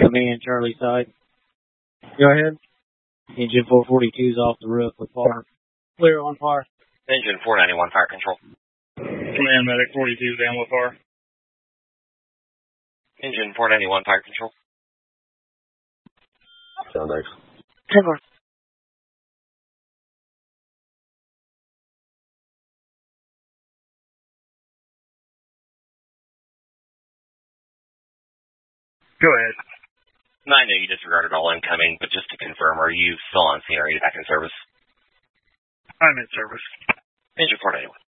Command, Charlie side. Go ahead. Engine 442's off the roof with fire. Clear on fire. Engine 491, fire control. Command, Medic 42 down with fire. Engine 491, fire control. Sound X. 10-4. Go ahead. 9 you disregarded all incoming, but just to confirm, are you still on scene or are you back in service? I'm in service. Engine 491.